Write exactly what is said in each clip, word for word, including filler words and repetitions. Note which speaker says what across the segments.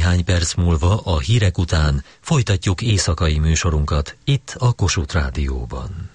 Speaker 1: néhány perc múlva a hírek után folytatjuk éjszakai műsorunkat itt a Kossuth Rádióban.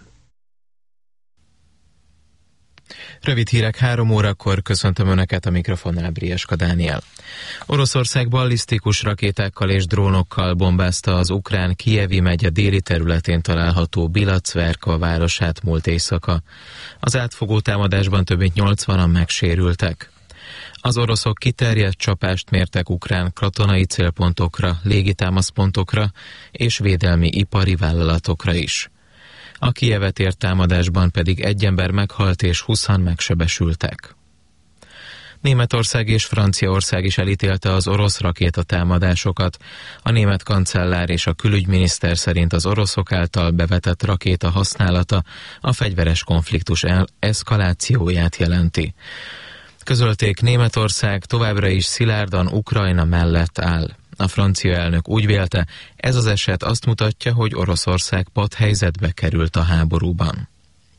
Speaker 2: Rövid hírek három órakor, köszöntöm Önöket, a mikrofonnál Brieska Dániel. Oroszország ballisztikus rakétákkal és drónokkal bombázta az ukrán Kijevi megye déli területén található Bilacverka városát múlt éjszaka. Az átfogó támadásban több mint nyolcvanan megsérültek. Az oroszok kiterjedt csapást mértek ukrán katonai célpontokra, légitámaszpontokra és védelmi ipari vállalatokra is. A Kijevet ért támadásban pedig egy ember meghalt és húszan megsebesültek. Németország és Franciaország is elítélte az orosz rakétatámadásokat. A német kancellár és a külügyminiszter szerint az oroszok által bevetett rakéta használata a fegyveres konfliktus eszkalációját jelenti. Közölték, Németország továbbra is szilárdan Ukrajna mellett áll. A francia elnök úgy vélte, ez az eset azt mutatja, hogy Oroszország patthelyzetbe került a háborúban.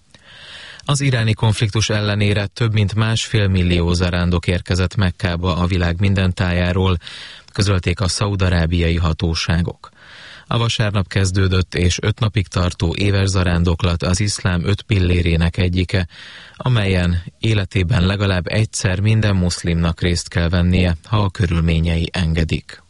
Speaker 2: Az iráni konfliktus ellenére több mint másfél millió zarándok érkezett Mekkába a világ minden tájáról, közölték a szaúd-arábiai hatóságok. A vasárnap kezdődött és öt napig tartó éves zarándoklat az iszlám öt pillérének egyike, amelyen életében legalább egyszer minden muszlimnak részt kell vennie, ha a körülményei engedik.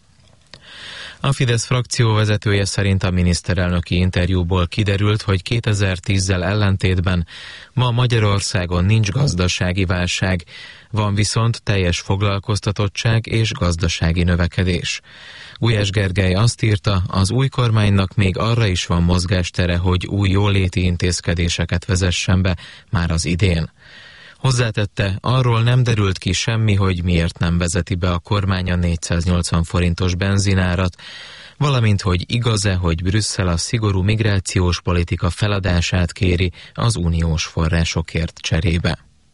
Speaker 2: A Fidesz frakció vezetője szerint a miniszterelnöki interjúból kiderült, hogy kétezer-tízzel ellentétben ma Magyarországon nincs gazdasági válság, van viszont teljes foglalkoztatottság és gazdasági növekedés. Gulyás Gergely azt írta, az új kormánynak még arra is van mozgástere, hogy új jóléti intézkedéseket vezessen be már az idén. Hozzátette, arról nem derült ki semmi, hogy miért nem vezeti be a kormány a négyszáznyolcvan forintos benzinárat, valamint hogy igaz-e, hogy Brüsszel a szigorú migrációs politika feladását kéri az uniós forrásokért cserébe.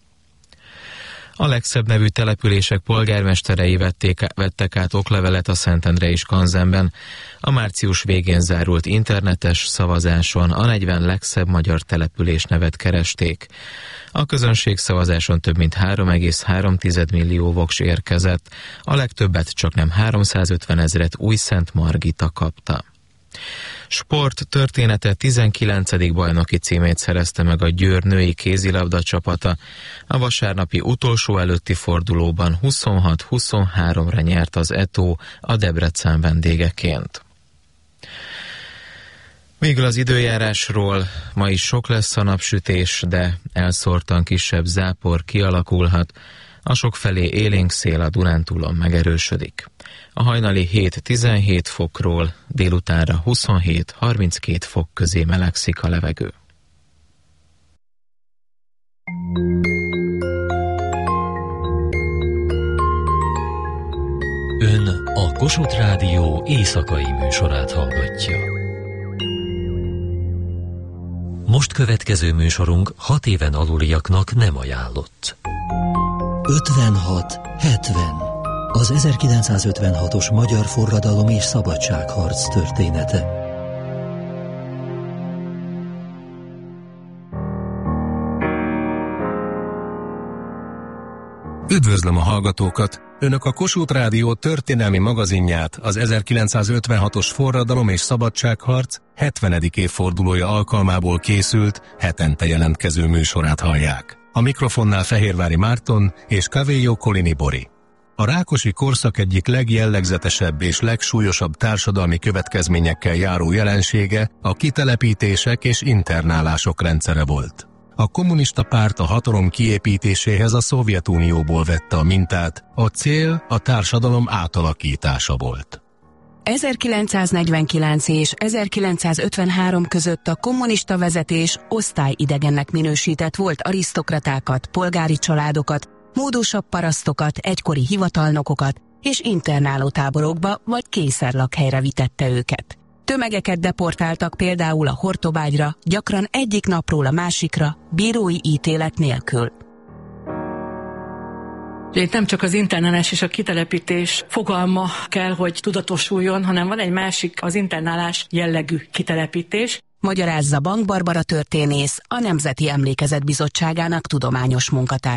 Speaker 2: A legszebb nevű települések polgármesterei vették, vettek át oklevelet a Szentendrei Skanzenben. A március végén zárult internetes szavazáson a negyven legszebb magyar település nevet keresték. A közönség szavazáson több mint három egész három millió voks érkezett, a legtöbbet csaknem háromszázötven ezret Újszent Margita kapta. Sport története tizenkilencedik bajnoki címét szerezte meg a Győr női kézilabda csapata. A vasárnapi utolsó előtti fordulóban huszonhat huszonháromra nyert az é té o a Debrecen vendégeként. Végül az időjárásról, ma is sok lesz a napsütés, de elszórtan kisebb zápor kialakulhat. A sokfelé élénk szél a Dunántúlon megerősödik. A hajnali hét-tizenhét fokról délutánra huszonhét-harminckét fok közé melegszik a levegő.
Speaker 1: Ön a Kossuth Rádió éjszakai műsorát hallgatja. Most következő műsorunk hat éven aluliaknak nem ajánlott.
Speaker 3: ötvenhat hetven Az ezerkilencszázötvenhatos magyar forradalom és szabadságharc története.
Speaker 4: Üdvözlöm a hallgatókat! Önök a Kossuth Rádió történelmi magazinját, az ezerkilencszázötvenhatos forradalom és szabadságharc hetvenedik évfordulója alkalmából készült, hetente jelentkező műsorát hallják. A mikrofonnál Fehérvári Márton és Kavélyó Kolini Bori. A rákosi korszak egyik legjellegzetesebb és legsúlyosabb társadalmi következményekkel járó jelensége a kitelepítések és internálások rendszere volt. A kommunista párt a hatalom kiépítéséhez a Szovjetunióból vette a mintát, a cél a társadalom átalakítása volt.
Speaker 5: ezerkilencszáznegyvenkilenc és ezerkilencszázötvenhárom között a kommunista vezetés osztályidegennek minősített volt arisztokratákat, polgári családokat, módosabb parasztokat, egykori hivatalnokokat és internálótáborokba vagy kényszerlakhelyre vitette őket. Tömegeket deportáltak például a Hortobágyra, gyakran egyik napról a másikra, bírói ítélet nélkül.
Speaker 6: Itt nem csak az internálás és a kitelepítés fogalma kell, hogy tudatosuljon, hanem van egy másik, az internálás jellegű kitelepítés.
Speaker 5: Magyarázza Bank Barbara történész, a Nemzeti Emlékezet Bizottságának tudományos munkatársa.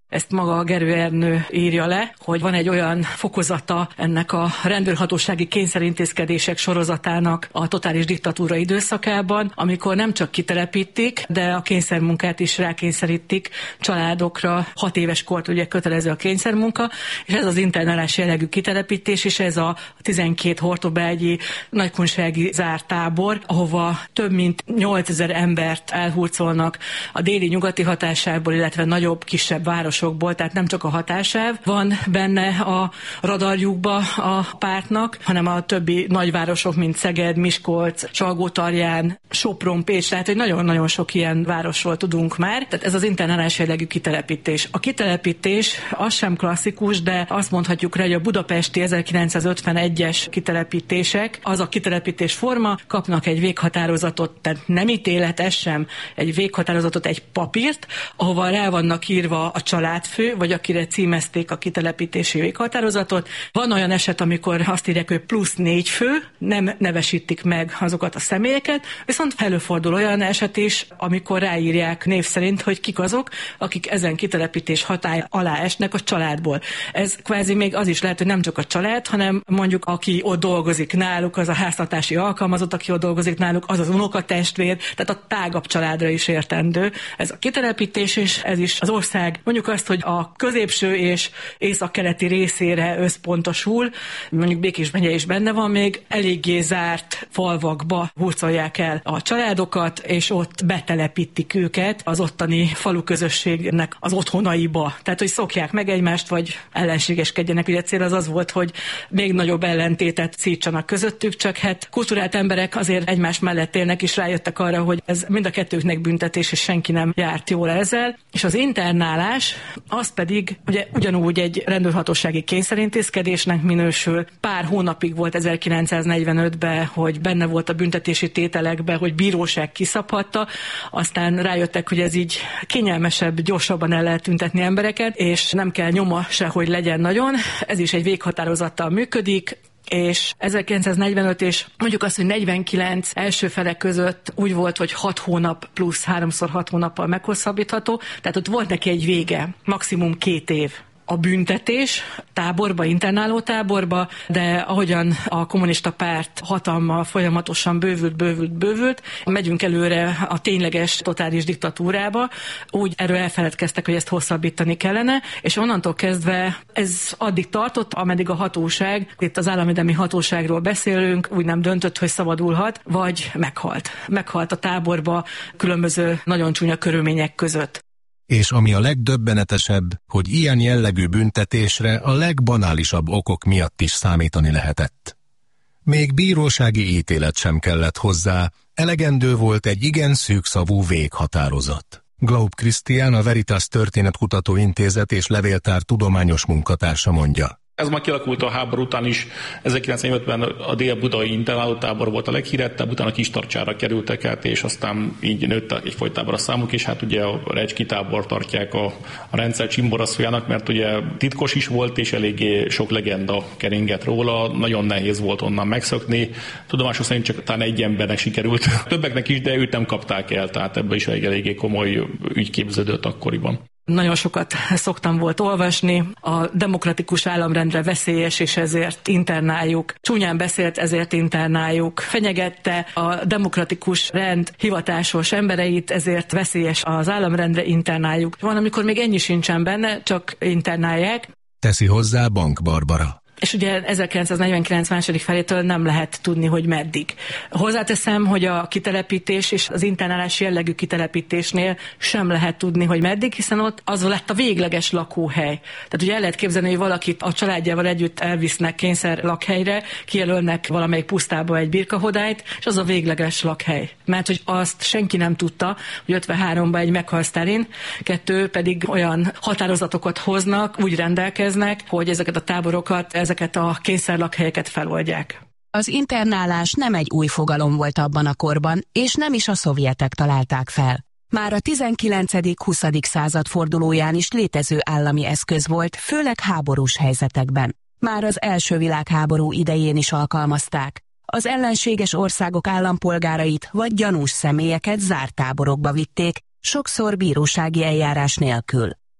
Speaker 6: Ezt maga a Gerő Ernő írja le, hogy van egy olyan fokozata ennek a rendőrhatósági kényszerintézkedések sorozatának a totális diktatúra időszakában, amikor nem csak kitelepítik, de a kényszermunkát is rákényszerítik családokra. Hat éves kort ugye kötelező a kényszermunka, és ez az internálás jellegű kitelepítés, és ez a tizenkét hortobágyi nagykunsági zárt tábor, ahova több mint nyolcezer embert elhurcolnak a déli nyugati hatásából, illetve nagyobb, kisebb városokból, tehát nem csak a hatásáv van benne a radarjukba a pártnak, hanem a többi nagyvárosok, mint Szeged, Miskolc, Salgótarján, Sopron, Pécs, tehát hogy nagyon-nagyon sok ilyen városról tudunk már. Tehát ez az internálás jellegű kitelepítés. A kitelepítés az sem klasszikus, de azt mondhatjuk rá, hogy a budapesti ezerkilencszázötvenegyes kitelepítések, az a kitelepítés forma, kapnak egy véghatározatot, tehát nem ítélet, ez sem, egy véghatározatot, egy papírt, ahova rá vannak írva a családfő, vagy akire címezték a kitelepítési véghatározatot. Van olyan eset, amikor azt írják, hogy plusz négy fő, nem nevesítik meg azokat a személyeket, viszont előfordul olyan eset is, amikor ráírják név szerint, hogy kik azok, akik ezen kitelepítés hatály alá esnek a családból. Ez kvázi még az is lehet, hogy nem csak a család, hanem mondjuk aki ott dolgozik náluk, az a háztartási alkalmazott, aki ott dolgozik náluk, az az unokatestvér, tehát a tágabb családra is értendő. Ez a kitelepítés, és ez is az ország mondjuk azt, hogy a középső és északkeleti részére összpontosul, mondjuk Békés megye is benne van még, eléggé zárt falvakba hurcolják el a családokat, és ott betelepítik őket az ottani falu közösségnek az otthonaiba. Tehát, hogy szokják meg egymást, vagy ellenségeskedjenek. Ugye cél az az volt, hogy még nagyobb ellentétet szítsanak közöttük, csak hát kulturált emberek azért egymás mellett élnek, és rájöttek arra, hogy ez mind a kettőknek büntetés, és senki nem járt jól ezzel. És az internálás, az pedig ugye ugyanúgy egy rendőrhatósági kényszerintézkedésnek minősül. Pár hónapig volt ezerkilencszáznegyvenötben, hogy benne volt a büntetési tételekben, hogy bíróság kiszabhatta, aztán rájöttek, hogy ez így kényelmesebb, gyorsabban el lehet tüntetni embereket, és nem kell nyoma se, hogy legyen nagyon. Ez is egy véghatározattal működik, és ezerkilencszáznegyvenöt és mondjuk azt, hogy negyvenkilenc első fele között úgy volt, hogy hat hónap plusz háromszor hat hónappal meghosszabbítható, tehát ott volt neki egy vége, maximum két év. A büntetés táborba, internáló táborba, de ahogyan a kommunista párt hatalma folyamatosan bővült, bővült, bővült, megyünk előre a tényleges totális diktatúrába, úgy erről elfeledkeztek, hogy ezt hosszabbítani kellene, és onnantól kezdve ez addig tartott, ameddig a hatóság, itt az államvédelmi hatóságról beszélünk, úgy nem döntött, hogy szabadulhat, vagy meghalt. Meghalt a táborba különböző nagyon csúnya körülmények között.
Speaker 4: És ami a legdöbbenetesebb, hogy ilyen jellegű büntetésre a legbanálisabb okok miatt is számítani lehetett. Még bírósági ítélet sem kellett hozzá, elegendő volt egy igen szűkszavú véghatározat. Glaub Krisztián, a Veritas Történetkutató Intézet és Levéltár tudományos munkatársa mondja.
Speaker 7: Ez már kialakult a háború után is. ezerkilencszázötvenben a dél-budai internálótábor volt a leghírettebb, utána Kistarcsára kerültek át, és aztán így nőtt egyfolytában a számuk, és hát ugye a Recski tábor tartják a, a rendszer csimboraszójának, mert ugye titkos is volt, és eléggé sok legenda keringett róla, nagyon nehéz volt onnan megszökni. Tudomásom szerint csak talán egy embernek sikerült, többeknek is, de őt nem kapták el, tehát ebből is eléggé komoly ügy képződött akkoriban.
Speaker 6: Nagyon sokat szoktam volt olvasni, a demokratikus államrendre veszélyes, és ezért internáljuk. Csúnyán beszélt, ezért internáljuk. Fenyegette a demokratikus rend hivatásos embereit, ezért veszélyes az államrendre, internáljuk. Van, amikor még ennyi sincsen benne, csak internálják.
Speaker 4: Teszi hozzá Bank Barbara.
Speaker 6: És ugye ezerkilencszáznegyvenkilenc második felétől nem lehet tudni, hogy meddig. Hozzáteszem, hogy a kitelepítés és az internálás jellegű kitelepítésnél sem lehet tudni, hogy meddig, hiszen ott az lett a végleges lakóhely. Tehát ugye el lehet képzelni, hogy valakit a családjával együtt elvisznek kényszer lakhelyre, kijelölnek valamelyik pusztába egy birkahodályt, és az a végleges lakhely. Mert hogy azt senki nem tudta, hogy ötvenháromban egy meghal Sztálin, kettő pedig olyan határozatokat hoznak, úgy rendelkeznek, hogy ezeket a táborokat, ezeket a kényszerlakhelyeket feloldják.
Speaker 5: Az internálás nem egy új fogalom volt abban a korban, és nem is a szovjetek találták fel. Már a tizenkilencedik-huszadik század fordulóján is létező állami eszköz volt, főleg háborús helyzetekben. Már az első világháború idején is alkalmazták. Az ellenséges országok állampolgárait vagy gyanús személyeket zárt táborokba vitték, sokszor bírósági eljárás nélkül.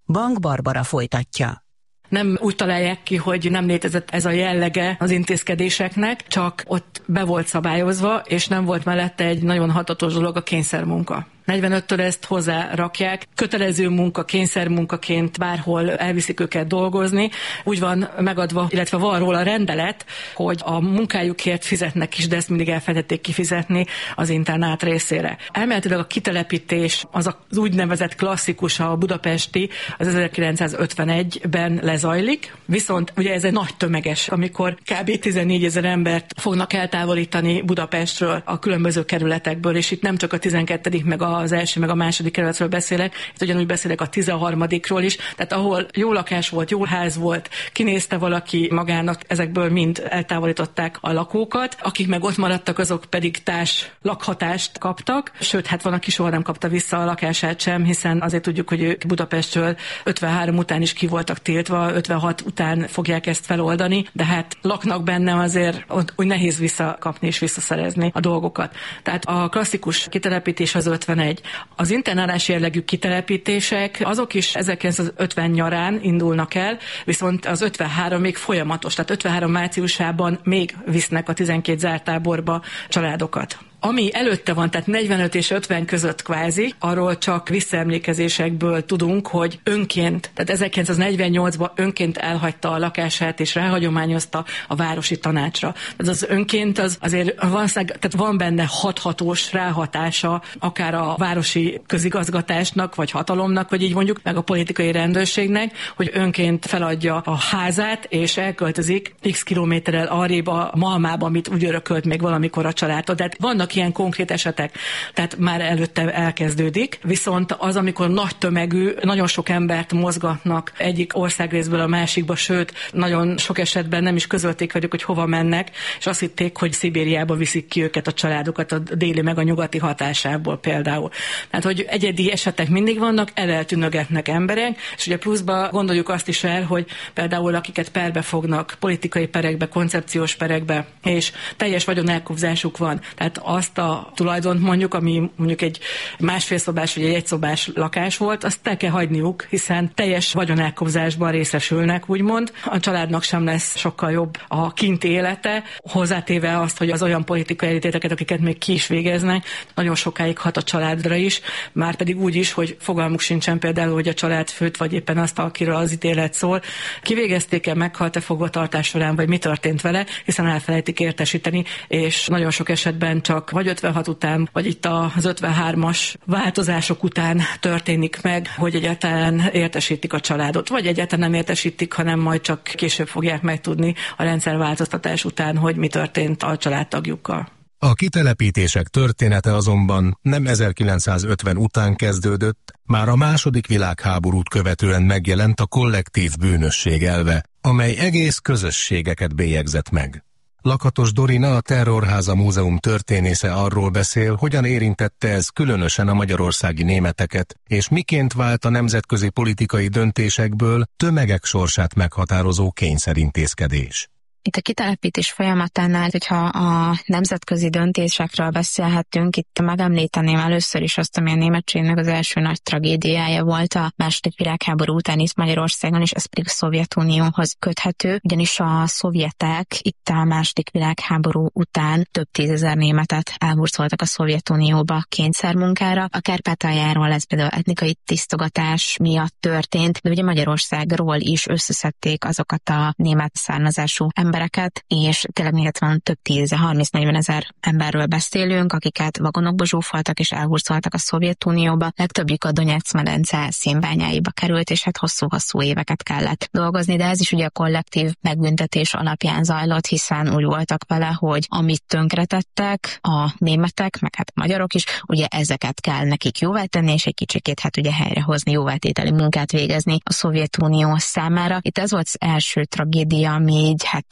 Speaker 5: Bank Barbara folytatja.
Speaker 6: Nem úgy találják ki, hogy nem létezett ez a jellege az intézkedéseknek, csak ott be volt szabályozva, és nem volt mellette egy nagyon hatatos dolog, a kényszermunka. negyvenöttől ezt hozzárakják, kötelező munka, kényszermunkaként bárhol elviszik őket dolgozni. Úgy van megadva, illetve van róla rendelet, hogy a munkájukért fizetnek is, de ezt mindig elfelejtették kifizetni az internát részére. Elméletileg a kitelepítés az az úgynevezett klasszikus, a budapesti, az ezerkilencszázötvenegyben lezajlik, viszont ugye ez egy nagy tömeges, amikor kb. tizennégyezer embert fognak eltávolítani Budapestről, a különböző kerületekből, és itt nem csak a tizenkettedik meg a az első, meg a második kerületről beszélek, itt ugyanúgy beszélek a tizenharmadikról is, tehát ahol jó lakás volt, jó ház volt, kinézte valaki magának, ezekből mind eltávolították a lakókat, akik meg ott maradtak, azok pedig társ lakhatást kaptak, sőt, hát van, aki soha nem kapta vissza a lakását sem, hiszen azért tudjuk, hogy ők Budapestről ötvenhárom után is ki voltak tiltva, ötvenhat után fogják ezt feloldani, de hát laknak benne, azért úgy nehéz visszakapni és visszaszerezni a dolgokat. Tehát a klasszikus kitelepítés az ötvenegy. Az internálás jellegű kitelepítések, azok is ezerkilencszázötven nyarán indulnak el, viszont az ötvenhárom még folyamatos, tehát ötvenhárom márciusában még visznek a tizenkét zárt táborba családokat. Ami előtte van, tehát negyvenöt és ötven között kvázi, arról csak visszaemlékezésekből tudunk, hogy önként, tehát ezerkilencszáznegyvennyolcban önként elhagyta a lakását és ráhagyományozta a városi tanácsra. Ez az önként az azért van, tehát van benne hathatós ráhatása akár a városi közigazgatásnak, vagy hatalomnak, vagy így mondjuk, meg a politikai rendőrségnek, hogy önként feladja a házát, és elköltözik x kilométerrel arrébb a Malmába, amit úgy örökölt még valamikor a családtól. Tehát vannak ilyen konkrét esetek, tehát már előtte elkezdődik, viszont az, amikor nagy tömegű, nagyon sok embert mozgatnak egyik országrészből a másikba, sőt, nagyon sok esetben nem is közölték velük, hogy hova mennek, és azt hitték, hogy Szibériába viszik ki őket a családokat a déli meg a nyugati hatásából például. Tehát, hogy egyedi esetek mindig vannak, eleltűnögetnek emberek, és ugye pluszba gondoljuk azt is el, hogy például akiket perbe fognak, politikai perekbe, koncepciós perekbe, és teljes vagyonelkobzásuk van. Tehát azt a tulajdont mondjuk, ami mondjuk egy másfélszobás vagy egy egyszobás lakás volt, azt el kell hagyniuk, hiszen teljes vagyonelkobzásban részesülnek, úgymond. A családnak sem lesz sokkal jobb a kinti élete, hozzátéve azt, hogy az olyan politikai elítélteket, akiket még ki is végeznek, nagyon sokáig hat a családra is, már pedig úgy is, hogy fogalmuk sincsen például, hogy a családfőt, vagy éppen azt, akiről az ítélet szól, kivégezték-e, meghalt-e fogvatartás során, vagy mi történt vele, hiszen elfelejtik értesíteni, és nagyon sok esetben csak vagy ötvenhat után, vagy itt az ötvenhármas változások után történik meg, hogy egyáltalán értesítik a családot, vagy egyáltalán nem értesítik, hanem majd csak később fogják megtudni a rendszerváltoztatás után, hogy mi történt a családtagjukkal.
Speaker 4: A kitelepítések története azonban nem ezerkilencszázötven után kezdődött, már a második világháborút követően megjelent a kollektív bűnösség elve, amely egész közösségeket bélyegzett meg. Lakatos Dorina, a Terrorháza Múzeum történésze arról beszél, hogyan érintette ez különösen a magyarországi németeket, és miként vált a nemzetközi politikai döntésekből tömegek sorsát meghatározó kényszerintézkedés.
Speaker 8: Itt a kitelepítés folyamatánál, hogyha a nemzetközi döntésekről beszélhetünk, itt megemlíteném először is azt, ami a németségnek az első nagy tragédiája volt a második világháború után itt Magyarországon, és ez pedig a Szovjetunióhoz köthető, ugyanis a szovjetek itt a második világháború után több tízezer németet elhurcoltak a Szovjetunióba kényszermunkára. A Kárpátaljáról ez például etnikai tisztogatás miatt történt, de ugye Magyarországról is összeszedték azokat a német származású embereket, és tényleg még van több tíz, harminc-negyven ezer emberről beszélünk, akiket vagonokba zsúfoltak és elhurcoltak a Szovjetunióba. Legtöbbjük a Donetsz-medence szénbányáiba került, és hát hosszú-hosszú éveket kellett dolgozni, de ez is ugye a kollektív megbüntetés alapján zajlott, hiszen úgy voltak vele, hogy amit tönkretettek a németek, meg hát a magyarok is, ugye ezeket kell nekik jóvá tenni, és egy kicsikét hát ugye helyrehozni, jóvátételi munkát végezni a Szovjetunió számára. Itt ez volt az első tragédia, ami így hát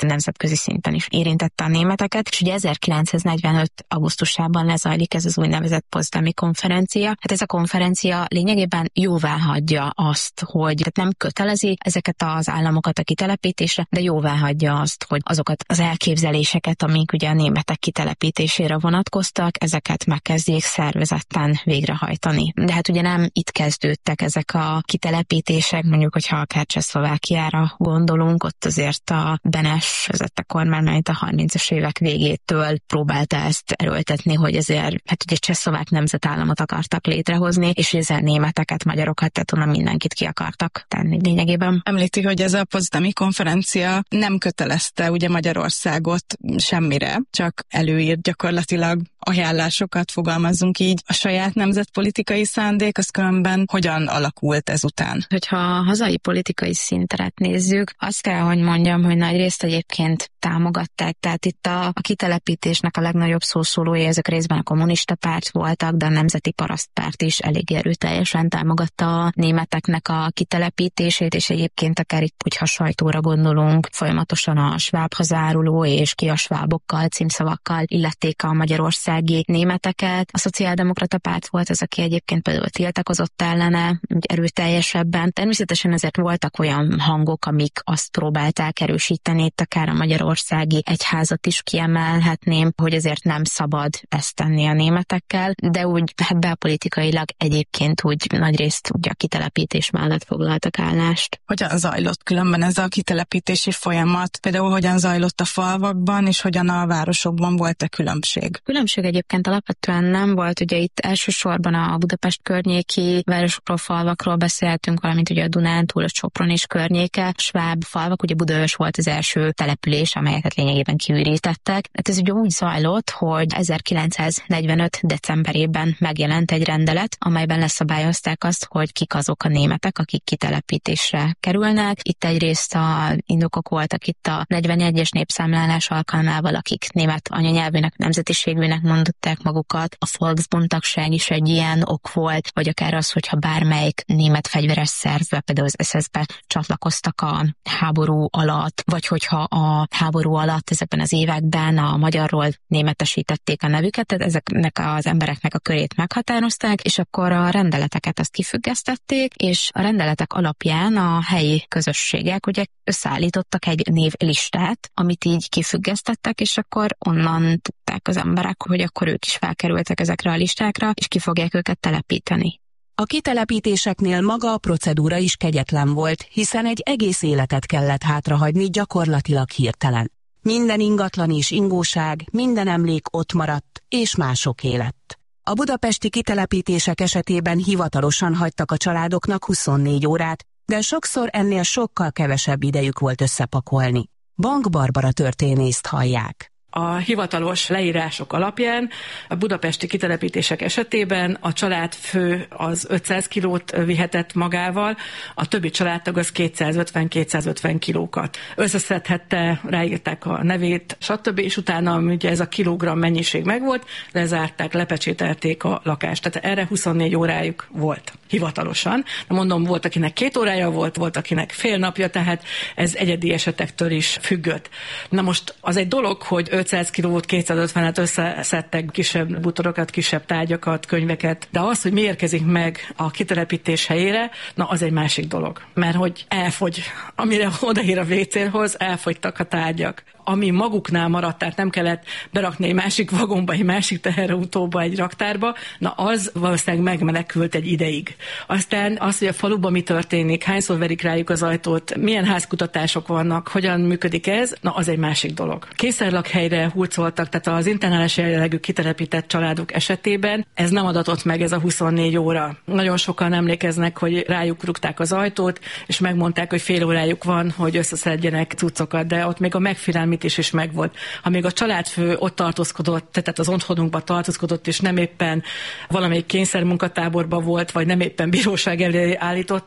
Speaker 8: nemzetközi szinten is érintette a németeket, és ugye ezerkilencszáznegyvenöt augusztusában lezajlik ez az úgynevezett Potsdami konferencia. Hát ez a konferencia lényegében jóváhagyja azt, hogy tehát nem kötelezi ezeket az államokat a kitelepítésre, de jóváhagyja azt, hogy azokat az elképzeléseket, amik ugye a németek kitelepítésére vonatkoztak, ezeket megkezdjék szervezetten végrehajtani. De hát ugye nem itt kezdődtek ezek a kitelepítések, mondjuk, hogyha akár Csehszlovákiára gondolunk, ott azért a Benes vezette kormány, mert a harmincas évek végétől próbálta ezt erőltetni, hogy ezért hát ugye csehszlovák nemzetállamot akartak létrehozni, és ezzel németeket, magyarokat, tehát onnan mindenkit ki akartak tenni lényegében.
Speaker 9: Említi, hogy ez a Potsdami konferencia nem kötelezte ugye Magyarországot semmire, csak előírt gyakorlatilag ajánlásokat, fogalmazzunk így. A saját nemzetpolitikai szándék, az különben hogyan alakult ezután?
Speaker 8: Hogyha a hazai politikai szintet nézzük, azt kell, hogy mondjam, hogy nagy részt egyébként támogatták. Tehát itt a, a kitelepítésnek a legnagyobb szószólói, ezek részben a kommunista párt voltak, de a Nemzeti Parasztpárt is elég erőteljesen támogatta a németeknek a kitelepítését, és egyébként akár itt, hogyha sajtóra gondolunk, folyamatosan a sváb hazáruló és ki a svábokkal, címszavakkal illették a magyarországi németeket. A Szociáldemokrata Párt volt az, aki egyébként például tiltakozott ellene erőteljesebben. Természetesen ezért voltak olyan hangok, amik azt próbálták erősíteni, itt akár a magyarországi egyházat is kiemelhetném, hogy ezért nem szabad ezt tenni a németekkel, de úgy hát belpolitikailag egyébként úgy nagyrészt ugye a kitelepítés mellett foglaltak állást.
Speaker 9: Hogyan zajlott különben ez a kitelepítési folyamat? Például hogyan zajlott a falvakban, és hogyan a városokban volt-e különbség?
Speaker 8: Különbség egyébként alapvetően nem volt, ugye itt elsősorban a Budapest környéki városokról, falvakról beszéltünk, valamint ugye a Dunántúl, a Sopron és környéke, sváb falvak, ugye Budaörs volt az első település, amelyeket lényegében kiürítettek. Hát ez ugye úgy zajlott, hogy ezerkilencszáznegyvenöt decemberében megjelent egy rendelet, amelyben leszabályozták azt, hogy kik azok a németek, akik kitelepítésre kerülnek. Itt egyrészt a indokok voltak itt a negyvenegyes népszámlálás alkalmával, akik német anyanyelvének, nemzetiségűnek mondották magukat. A Volksbund-tagság is egy ilyen ok volt, vagy akár az, hogyha bármelyik német fegyveres szervbe, például az es es-be csatlakoztak a háború alatt, vagy hogyha a háború alatt ezekben az években a magyarról németesítették a nevüket, tehát ezeknek az embereknek a körét meghatározták, és akkor a rendeleteket azt kifüggesztették, és a rendeletek alapján a helyi közösségek ugye összeállítottak egy névlistát, amit így kifüggesztettek, és akkor onnan tudták az emberek, hogy akkor ők is felkerültek ezekre a listákra, és ki fogják őket telepíteni.
Speaker 5: A kitelepítéseknél maga a procedúra is kegyetlen volt, hiszen egy egész életet kellett hátrahagyni gyakorlatilag hirtelen. Minden ingatlan és ingóság, minden emlék ott maradt, és mások élet. A budapesti kitelepítések esetében hivatalosan hagytak a családoknak huszonnégy órát, de sokszor ennél sokkal kevesebb idejük volt összepakolni. Bank Barbara történészt hallják.
Speaker 6: A hivatalos leírások alapján a budapesti kitelepítések esetében a családfő az ötszáz kilót vihetett magával, a többi családtag az kétszázötven-kétszázötven kilókat. Összeszedhette, ráírták a nevét, stb. És utána ugye ez a kilogramm mennyiség megvolt, lezárták, lepecsételték a lakást. Tehát erre huszonnégy órájuk volt hivatalosan. De mondom, volt, akinek két órája volt, volt, akinek fél napja, tehát ez egyedi esetektől is függött. Na most az egy dolog, hogy ötszáz kilót, kétszázötvenet összeszedtek, kisebb butorokat, kisebb tárgyakat, könyveket, de az, hogy mi érkezik meg a kitelepítés helyére, na az egy másik dolog. Mert hogy elfogy, amire odaér a vécélhoz, elfogytak a tárgyak. Ami maguknál maradt, tehát nem kellett berakni egy másik vagomba, egy másik teherautóba, egy raktárba, na az valószínűleg megmenekült egy ideig. Aztán az, hogy a faluban mi történik, hányszor verik rájuk az ajtót, milyen házkutatások vannak, hogyan működik ez, na az egy másik dolog. Kényszerlakhelyre hurcoltak, tehát az internálás jellegű kitelepített családok esetében ez nem adatott meg, ez a huszonnégy óra. Nagyon sokan emlékeznek, hogy rájuk rúgták az ajtót, és megmondták, hogy fél órájuk van, hogy összeszedjenek cuccokat, de ott még a megfélelmi is, is megvolt. Ha még a családfő ott tartózkodott, tehát az otthonunkban tartózkodott, és nem éppen valamelyik kényszermunkatáborban volt, vagy nem éppen bíróság elé állított,